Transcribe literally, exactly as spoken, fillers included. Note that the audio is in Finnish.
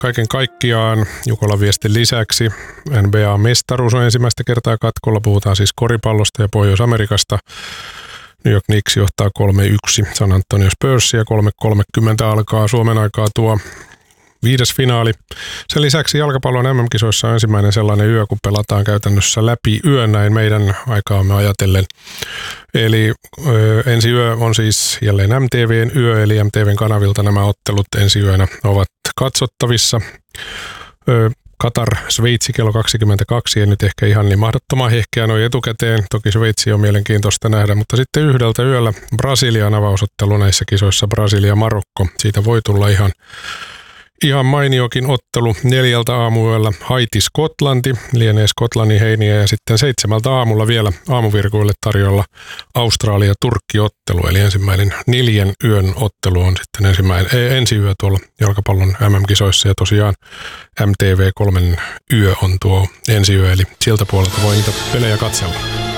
kaiken kaikkiaan Jukolan viestin lisäksi N B A-mestaruus on ensimmäistä kertaa katkolla. Puhutaan siis koripallosta ja Pohjois-Amerikasta. New York Knicks johtaa kolme yksi San Antonio Spurs ja kolme kolmekymmentä alkaa Suomen aikaa tuo viides finaali. Sen lisäksi jalkapallon M M-kisoissa on ensimmäinen sellainen yö, kun pelataan käytännössä läpi yön näin meidän aikaamme ajatellen. Eli ö, ensi yö on siis jälleen M T V:n yö, eli M T V:n kanavilta nämä ottelut ensi yönä ovat katsottavissa. Ö, Katar, Sveitsi kello kaksikymmentäkaksi, ei nyt ehkä ihan niin mahdottoman hehkeä noin etukäteen. Toki Sveitsi on mielenkiintoista nähdä, mutta sitten yhdeltä yöllä Brasilian avausottelu näissä kisoissa, Brasilia-Marokko. Siitä voi tulla ihan Ihan mainiokin ottelu. Neljältä aamuyöllä Haiti-Skotlanti, lienee Skotlannin heiniä, ja sitten seitsemältä aamulla vielä aamuvirkuille tarjolla Australia-Turkki-ottelu, eli ensimmäinen neljän yön ottelu on sitten ensimmäinen, ei, ensi yö tuolla jalkapallon M M-kisoissa, ja tosiaan M T V kolmen yö on tuo ensi yö, eli sieltä puolelta voi niitä pelejä katsella.